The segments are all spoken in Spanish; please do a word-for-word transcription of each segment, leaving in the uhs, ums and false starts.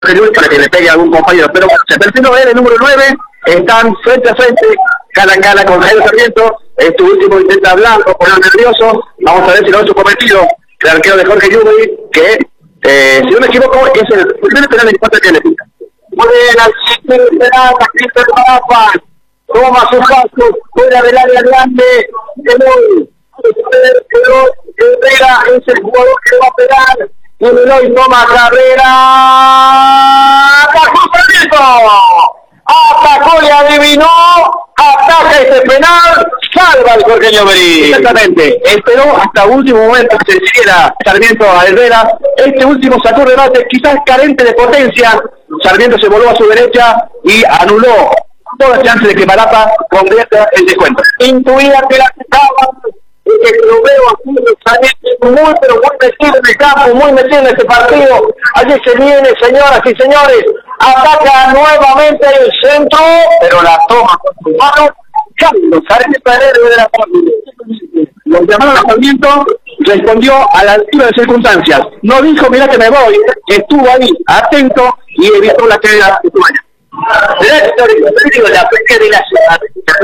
para que le pegue a algún compañero, pero se perfiló él, el número nueve, están frente a frente, cara a cara con Jairo Sarmiento. Este último intenta hablar, poner nervioso, vamos a ver si lo ha hecho cometido el arquero de Jorge Newbery, que eh, si no me equivoco es el primer penal en cuanto que le pica. Muy bien, al penal, Cristian Marapa, toma su caso, fuera del área grande, Eloy, Herrera es el jugador que va a pegar, y Eloy toma carrera, ¡atacó Sarmiento! Atacó, le adivinó, ataca ese penal, salva el Jorge Newbery. Exactamente, esperó hasta último momento que se decidiera Sarmiento a Herrera. Este último sacó remate, quizás carente de potencia. Sarmiento se voló a su derecha y anuló toda chance de que Marapa convierta el descuento. Intuía que la sacaban, y que lo veo aquí, Sarmiento muy pero muy metido en el campo, muy metido en este partido. Allí se viene, señoras y señores, ataca nuevamente el centro, pero la toma con su mano Carlos Sarmiento de la familia. Los llamaron a Sarmiento, respondió a la altura de circunstancias. No dijo, mira que me voy, estuvo ahí, atento, y evitó la caída de su año. La pesca de la ciudad,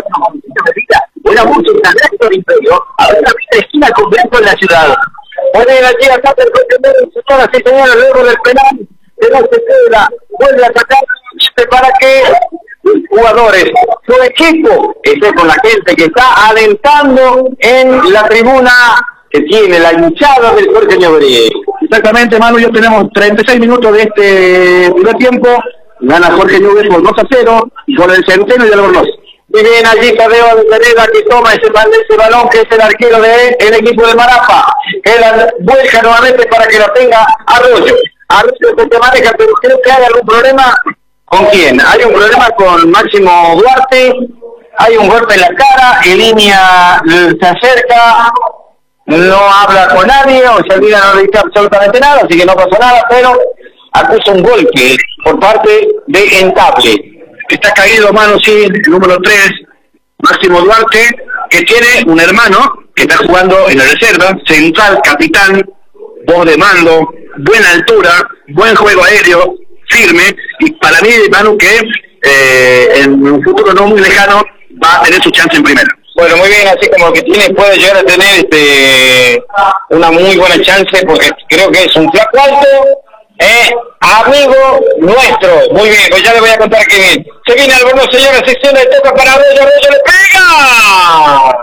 una mucho en el imperio, ahora una esquina convento en la ciudad. Ponen allí acá el coche, señoras y señores, luego del penal, de no se queda, vuelve a atacar para que los jugadores, su equipo, esté con la gente que está alentando en la tribuna que tiene la hinchada del Jorge Newbery. Exactamente, Manu, ya tenemos treinta y seis minutos de este primer tiempo. Gana Jorge Newbery por dos a cero con el Centeno y el Albornoz. Y bien allí Tadeo de Herrera que toma ese, ese balón que es el arquero del equipo de Marapa, que la vuelca nuevamente para que lo tenga Arroyo. Arroyo que te maneja, pero creo que hay algún problema. ¿Con quién? Hay un problema con Máximo Duarte, hay un golpe en la cara, en línea se acerca, no habla con nadie, o se olvida, no dice absolutamente nada, así que no pasó nada, pero acusa un golpe por parte de Entable. Está caído, mano, sí, el número tres, Máximo Duarte, que tiene un hermano que está jugando en la reserva, central, capitán, voz de mando, buena altura, buen juego aéreo, firme, y para mí, Manu, que eh, en un futuro no muy lejano va a tener su chance en primera. Bueno, muy bien, así como que tiene, puede llegar a tener este, una muy buena chance, porque creo que es un flaco alto, eh, amigo nuestro. Muy bien, pues ya le voy a contar que bien. Se viene Albornoz, señora, sección de toca para Arroyo, Arroyo le pega.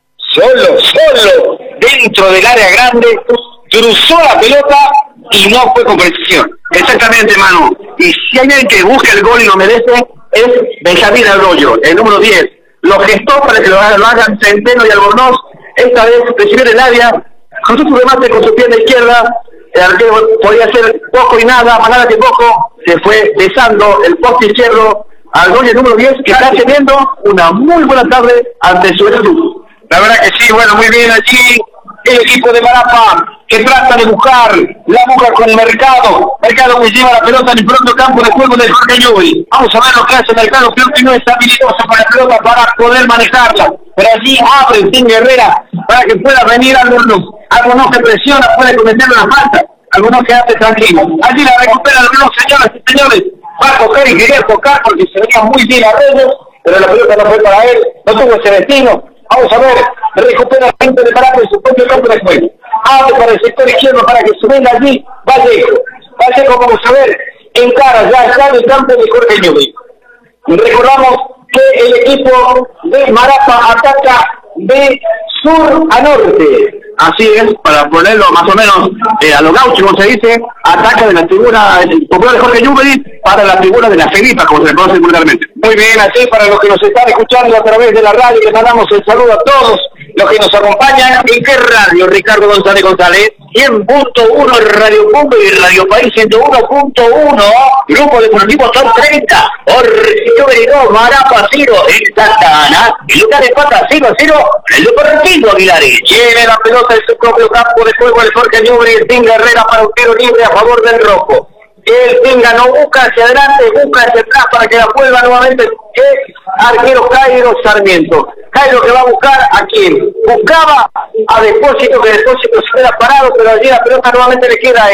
Solo, solo, dentro del área grande, cruzó la pelota y no fue con precisión. Exactamente, Manu. Y si hay alguien que busca el gol y lo merece, es Benjamín Arroyo, el número diez. Lo gestó para que lo hagan, lo hagan Centeno y Albornoz. Esta vez recibió el área, cruzó su remate con su pierna izquierda. El arquero podía hacer poco y nada, más nada que poco. Se fue besando el poste izquierdo al gol, el número diez, que está teniendo una muy buena tarde ante su club. La verdad que sí, bueno, muy bien allí el equipo de Marapa, que trata de buscar la busca con Mercado. Mercado que lleva la pelota en el pronto campo de juego del Jorge Newbery. Vamos a ver lo que hace Mercado. Creo que no es habilidoso con la pelota para poder manejarla, pero allí abre el Team Herrera para que pueda venir Albornoz. Albornoz se presiona, puede cometer una falta. Albornoz quedaste tranquilo. Allí la recupera Albornoz, señoras y señores. Va a tocar y quería tocar porque se veía muy bien Arroyo, pero la pelota no fue para él, no tuvo ese destino. Vamos a ver, recupera la gente de Marapa en su propio campo de juego. Abre para el sector izquierdo para que se venga allí Vallejo. Vallejo, vamos a ver, encara ya está en el campo de Jorge Newbery. Recordamos que el equipo de Marapa ataca de sur a norte. Así es, para ponerlo más o menos eh, a lo gaucho, como se dice, ataca de la tribuna el popular de Jorge Newbery para la tribuna de la Felipa, como se le conoce vulgarmente. Muy bien, así para los que nos están escuchando a través de la radio, les mandamos el saludo a todos los que nos acompañan. ¿En qué radio, Ricardo González González? cien punto uno Radio Cumbia y Radio País ciento uno punto uno, Grupo Deportivo Top treinta, Newbery dos, Marapa cero, en Santa Ana, el lugar de Pata cero a cero, el Deportivo Aguilares. Tiene la pelota en su propio campo de juego el Jorge Newbery, el Tinga Herrera para un tiro libre a favor del rojo. El Tinga no busca hacia adelante, busca hacia atrás para que la vuelva nuevamente el arquero Jairo Sarmiento. Jairo que va a buscar a quién. Buscaba a Depósito, que Depósito se queda parado, pero allí la pelota nuevamente le queda a él.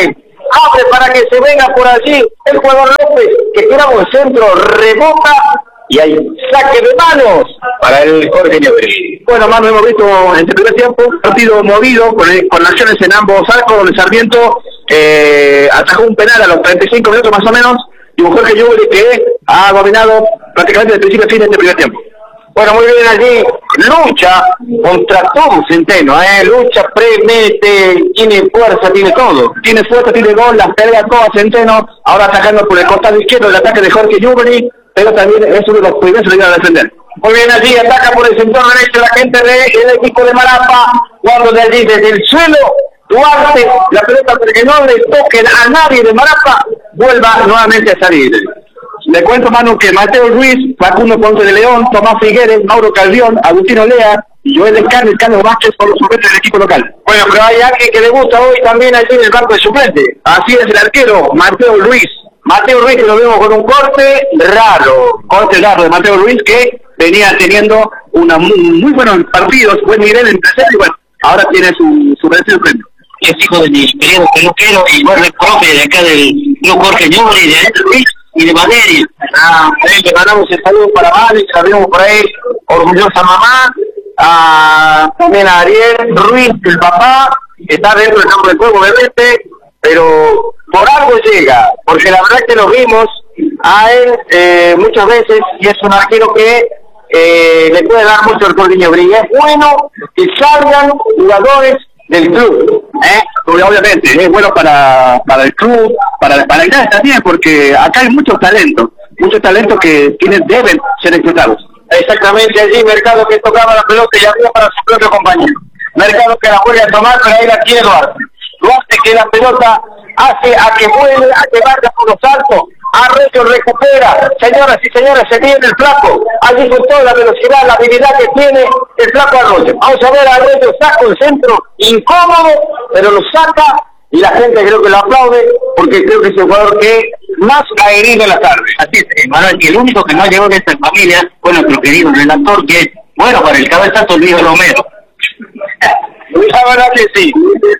abre para que se venga por allí el jugador López, que tiramos el centro, rebota, y hay saque de manos para el Jorge Newbery. Bueno, Manu, hemos visto en este primer tiempo un partido movido, con, con acciones en ambos arcos, donde Sarmiento eh, atajó un penal a los treinta y cinco minutos más o menos, y un Jorge Newbery que ha dominado prácticamente de principio a fin de este primer tiempo. Bueno, muy bien allí, lucha contra todo Centeno, ¿eh? Lucha, premete, tiene fuerza, tiene todo. Tiene fuerza, tiene gol, las pelea todas Centeno, ahora atacando por el costado izquierdo el ataque de Jorge Newbery, pero también es uno de los primeros que le iba a defender. Muy bien allí, ataca por el sector derecho la gente del equipo de Marapa, cuando de allí desde el suelo, Duarte, la pelota para que no le toquen a nadie de Marapa, vuelva nuevamente a salir. Le cuento, Manu, que Mateo Ruiz, Facundo Ponce de León, Tomás Figueres, Mauro Calvión, Agustino Lea y Joel Escarne y Carlos Vázquez son los suplentes del equipo local. Bueno, pero hay alguien que le gusta hoy también allí en el banco de suplentes. Así es el arquero, Mateo Ruiz. Mateo Ruiz, que lo vemos con un corte raro, corte raro de Mateo Ruiz, que venía teniendo una muy, muy buenos partidos, buen nivel en tercero, y bueno, ahora tiene su, su merecido premio. Es hijo de mi querido peluquero y buen profe de acá del Club Jorge Newbery, de Luis y de Valeria. Ah, le mandamos el saludo para Valeria, que la vemos por ahí, orgullosa mamá, a, también a Ariel Ruiz, el papá, que está dentro del campo de juego, obviamente, pero por algo llega, porque la verdad es que lo vimos a él eh, muchas veces, y es un arquero que eh, le puede dar mucho al Jorge Newbery. Es bueno que salgan jugadores del club, ¿eh? Obviamente, es bueno para, para el club, para, para el Grandes también, porque acá hay muchos talentos, muchos talentos que tienen, deben ser explotados. Exactamente, allí Mercado que tocaba la pelota y había para su propio compañero. Mercado que la vuelve a tomar, pero ahí la quiere Duarte. Duarte que la pelota hace a que vuelve, a que vaya por los saltos. Arroyo recupera, señoras y señores, se viene el flaco, allí con toda la velocidad, la habilidad que tiene el flaco Arroyo. Vamos a ver, Arroyo saca el centro, incómodo, pero lo saca y la gente creo que lo aplaude, porque creo que es el jugador que más ha herido en la tarde. Así es, Manuel, que el único que no llegó de esta familia fue nuestro querido relator, que es, bueno, para el cabezazo Luis Romero. La verdad que sí,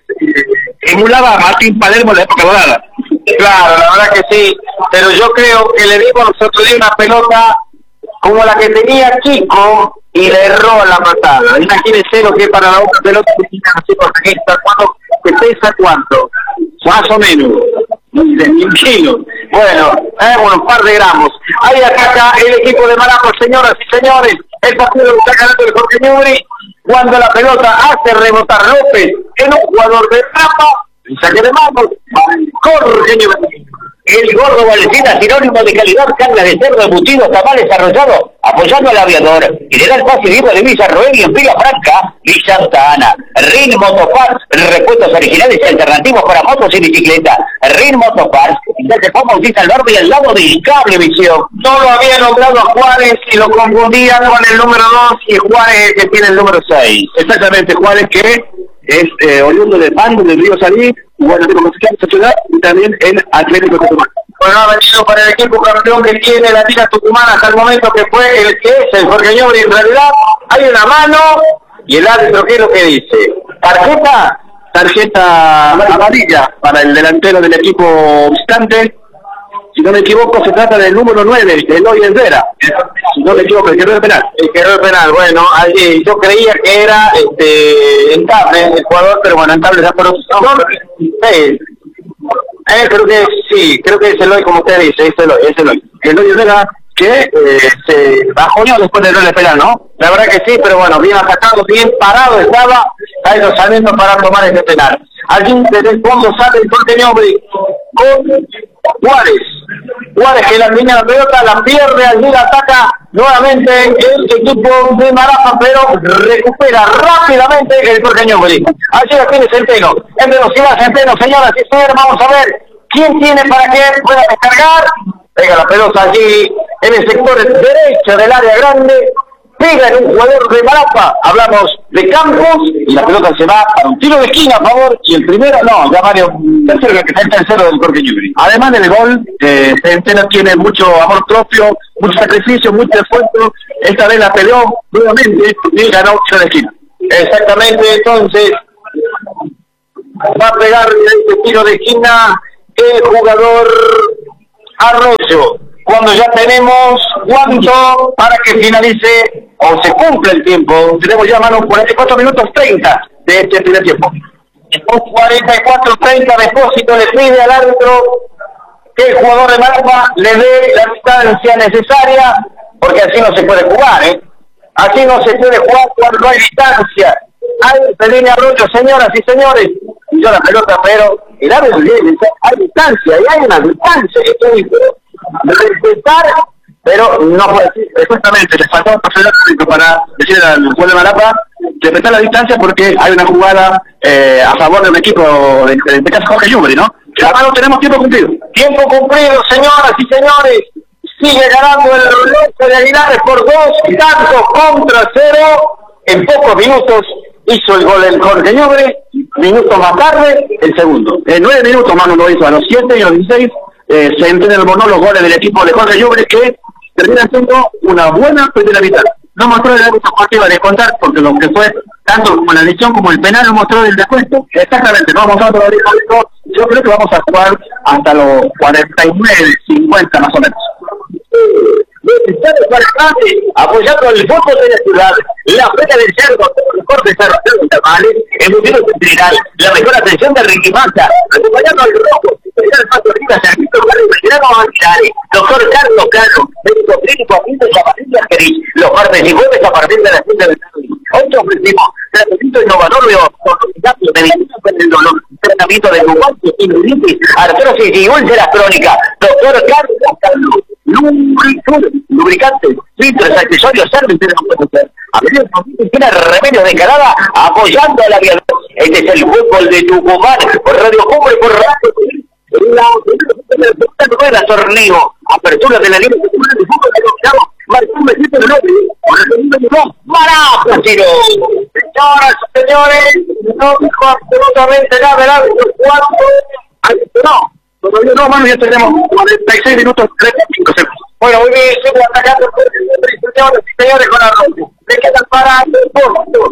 emulaba a Martín Palermo en la época dorada. Claro, la verdad que sí, pero yo creo que le dimos nosotros una pelota como la que tenía Kiko y le erró la patada. Imagínense lo que es para la otra pelota que tiene así por esta, ¿cuánto que pesa cuánto? Más o menos, de mil kilos. Bueno, eh, bueno, un par de gramos. Ahí ataca el equipo de Marapa, señoras y señores. El partido lo está ganando el Jorge Newbery cuando la pelota hace rebotar López en un jugador de Marapa. Y saque de manos, Jorge Newbery. El gordo Valecina, sinónimo de calidad, carne de cerdo, embutido, tamal desarrollado, apoyando al aviador. Y le da el pase vivo de Villa Roel y en Villa Franca, Villa Santa Ana. Rin Motoparts, repuestos originales y alternativos para motos y bicicleta. Rin Motoparts, ya se fue Bautista al barrio y al lado del Cablevisión. No lo había nombrado a Juárez y lo confundía con el número dos y Juárez que tiene el número seis. Exactamente, Juárez que es eh, oriundo de Pando, del Río Salí, bueno, de Comunicación de ciudad y también en Atlético Tucumán. Bueno, ha venido para el equipo campeón que tiene la Liga Tucumán hasta el momento, que fue el que es el Jorge Newbery. En realidad hay una mano y el árbitro, ¿qué es lo que dice? ¿Tarjeta? Tarjeta amarilla para el delantero del equipo obstante. Si no me equivoco, se trata del número nueve, de Eloy Herrera. Si no me equivoco, el que no es penal. El que no es penal, bueno, allí yo creía que era este Entable, el jugador, pero bueno, Entable ya por otro. Sí. Eh, creo que sí, creo que es Eloy, como usted dice, es Eloy, es Eloy. Eloy Herrera, que eh, se bajoneó después del gol penal, ¿no? La verdad que sí, pero bueno, bien atacado, bien parado estaba, ahí lo saliendo para tomar este penal. Allí desde el fondo sale el Jorge Newbery con Juárez. Juárez que la línea de la pelota, la pierde, allí la ataca nuevamente el equipo de Marapa, pero recupera rápidamente el Jorge Newbery. Allí la tiene Centeno, en velocidad Centeno, señoras y señores, vamos a ver quién tiene para que pueda descargar. Pega la pelota allí en el sector derecho del área grande, pega en un jugador de Marapa, hablamos de Campos, y la pelota se va para un tiro de esquina a favor, y el primero, no, ya Mario, tercero, que es el tercero del Jorge Newbery. Además del gol, eh, Centeno tiene mucho amor propio, mucho sacrificio, mucho esfuerzo, esta vez la peleó nuevamente y ganó un tiro de esquina. Exactamente, entonces, va a pegar este tiro de esquina, el jugador Arroyo. Cuando ya tenemos cuánto para que finalice o se cumple el tiempo. Tenemos ya, mano, cuarenta y cuatro minutos treinta de este primer tiempo. En cuarenta y cuatro treinta Depósito le pide al árbitro que el jugador de Marapa le dé la distancia necesaria, porque así no se puede jugar, ¿eh? Así no se puede jugar cuando no hay distancia. Hay Pelín Arroyo, señoras y señores. Y yo la pelota, pero el árbitro dice, hay distancia, y hay una distancia que estoy de respetar, pero no puede decir, exactamente, le faltó un profesor para decir al juez de Marapa respetar la distancia porque hay una jugada eh, a favor de un equipo, de, de, de caso Jorge Yubri, ¿no? Ya no tenemos tiempo cumplido. Tiempo cumplido, señoras y señores. Sigue ganando el Lorenzo de Aguilares por dos tantos contra cero. En pocos minutos hizo el gol el Jorge Yubri. Minutos más tarde, el segundo. En nueve minutos Manu lo hizo a los siete y a los dieciséis. Eh, se entienden los goles del equipo de Jorge Yubri, que termina siendo una buena primera mitad. No mostró el árbitro cuánto iba a descontar, porque lo que fue tanto como la lesión como el penal no mostró el descuento. Exactamente, no vamos a ver todavía. Yo creo que vamos a jugar hasta los cuarenta y nueve, cincuenta más o menos. Apoyando el fútbol de la ciudad, la Feria del Cerdo, el mejor desarrollo de tamales, el museo general, la mejor atención de Riquimata, acompañando al rojo, el Paso Rivas, Servicio Carlos Belgrano Aguilares, doctor Carlos Cano, médico clínico Pinto Chaparrilla Querís, los martes y jueves a partir de las siete de la tarde. Hoy te ofrecemos tratamiento innovador de ortodoxia, medicina para el dolor, tratamiento de lumbalgia, tendinitis, artrosis y úlceras crónicas, doctor Carlos Cano. Lubricantes, filtros, accesorios, servicios, a ver, tiene remedio de calada apoyando a la vida. Este es el fútbol de Tucumán, por Radio Cumbres, por Radio la la torneo, apertura de la Liga de Fútbol de Fútbol, Martín Besito de López, por el segundo minuto, ¡Marajo, tiro! Señoras y señores, no dijo absolutamente nada el árbitro, cuatro, no. Todavía no, mano, ya tenemos cuarenta y seis minutos, treinta y cinco segundos. Bueno, muy bien, sigo atacando, señores y señores, con Arroyo. Me quedan parando un poco.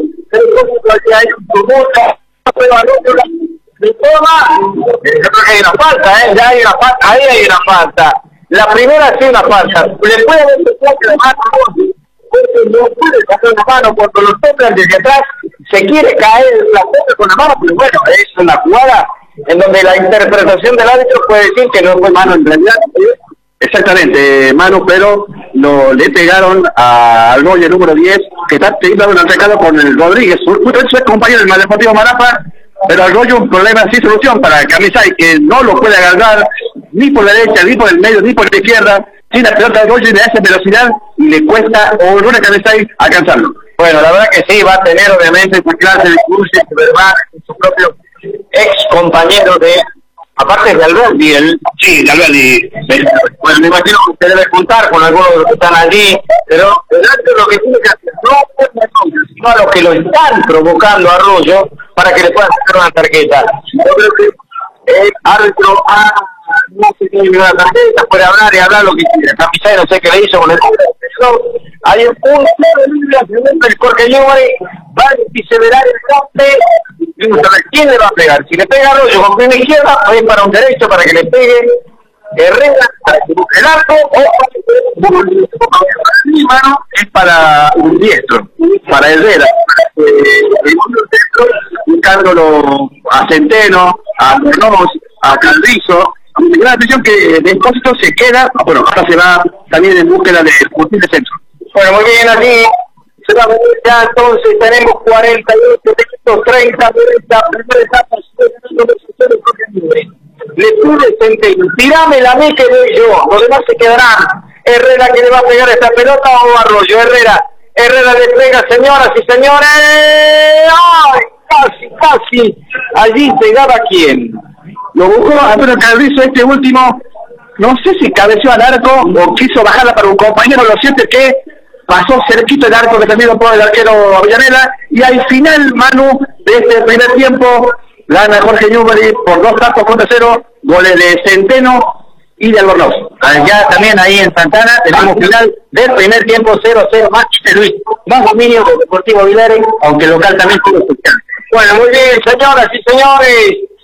Hay un tumulto, pero Arroyo se toma. Yo creo que hay una falta, ¿eh? Ya hay una falta, ahí hay una falta. La primera sí una falta. Le puede haber empezado que además porque no puede sacar una mano cuando lo tocan desde atrás. Se quiere caer la boca con la mano, pero bueno, es una jugada en donde la interpretación del árbitro puede decir que no fue mano en realidad. Exactamente, mano, pero lo, le pegaron al Goya número diez, que está teniendo un atacado con el Rodríguez, su compañero del Deportivo Marapa, pero al Goya un problema sin solución para Camisay, que no lo puede agarrar ni por la derecha, ni por el medio, ni por la izquierda. Si la pelota del Goya le hace velocidad y le cuesta o a Camisay alcanzarlo. Bueno, la verdad que sí, va a tener obviamente esa clase de cruces, de verdad, su propio ex compañero de, aparte de Alberti, el, sí, de Alberti, bueno, me imagino que usted debe juntar con algunos de los que están allí, pero delante lo que tiene que hacer, no sino a los que lo están provocando a Arroyo, para que le puedan sacar una tarjeta. Yo creo que el árbitro ha, no sé si tiene una tarjeta, puede hablar y hablar lo que quiera. Camisay no sé qué le hizo con el hay un punto de libre el Jorge Yubri, va y se verá el corte. ¿Quién le va a pegar? Si le pega Arroyo con pierna izquierda, va a ir para un derecho para que le pegue Herrera para que busque el arco, o para mi mano es para un diestro, para Herrera, para el centro, buscándolo a Centeno, a Munoz, a Calviso. Me da la atención que Depósito se queda, bueno, ahora se va también en búsqueda de Martín de centro. Bueno, muy bien, así se va a venir ya, entonces tenemos cuarenta y ocho minutos, treinta, cuarenta, primera etapa, le tuve Centeno, tirame la mí que doy yo, los demás se quedarán. Herrera que le va a pegar esta pelota o Arroyo, Herrera, Herrera le pega, señoras y señores, ¡ay! Casi, casi, allí pegaba quién. Lo buscó Antonio Calviso, este último, no sé si cabeció al arco o quiso bajarla para un compañero, lo cierto es que pasó cerquito el arco que también lo pone el arquero Avellaneda, y al final, Manu, de este primer tiempo, gana Jorge Yubri por dos tantos contra cero, goles de Centeno y de Albornoz. Ya también ahí en Santana tenemos final del primer tiempo, cero cero, más Luis, más dominio del Deportivo Aguilares, aunque el local también tuvo su chance. Bueno, muy bien, señoras y señores.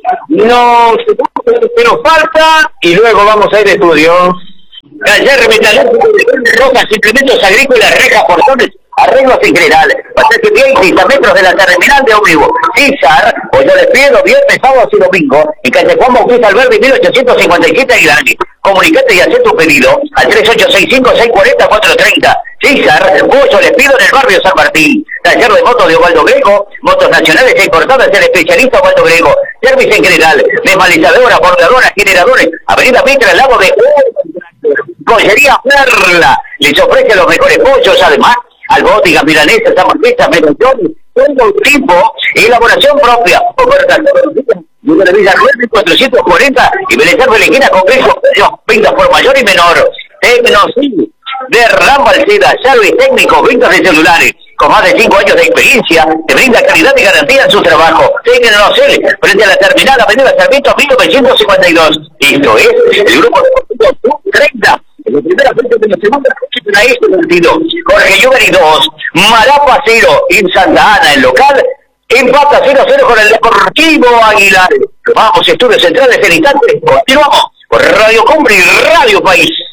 No, pero falta y luego vamos a ir de estudio. Taller metalúrgico de rocas, implementos agrícolas, rejas, portones, arreglos en general. Pasaje treinta metros de la terminal de ómnibus. César, pues yo les pido viernes, sábados y domingo, en calle Juan Bautista Alberdi, mil ochocientos cincuenta y siete Aguilarque. Comunicate y haz tu pedido al tres ocho seis cinco, seis cuatro cero, cuatro tres cero. César, pues yo les pido en el barrio San Martín. Taller de motos de Osvaldo Grego, motos nacionales e importadas, el especialista Osvaldo Grego. Servicio en general, desmalizadora, bordadoras, generadores, avenida Mitra, Lago de Pollería Perla, les ofrece los mejores pollos, además, albóndigas, milanesas, hamburguesas, medallones, todo tipo, elaboración propia, ofertas de Villa Rueda, cuatrocientos cuarenta y Belecer Belequina con queso, ventas por mayor y menor. Tecnosil, de Rambalceda, service técnico, ventas de celulares, con más de cinco años de experiencia, te brinda calidad y garantía en su trabajo. Tecnosil, frente a la terminal Avenida Sarmiento mil novecientos cincuenta y dos. Esto es el grupo treinta. En la primera fecha de la segunda fecha en este sentido. Jorge Lluvery dos, Marapa cero, en Santa Ana, el local, empata cero a cero con el Deportivo Aguilar. Vamos, estudios centrales en instante, continuamos por Radio Cumbre y Radio País.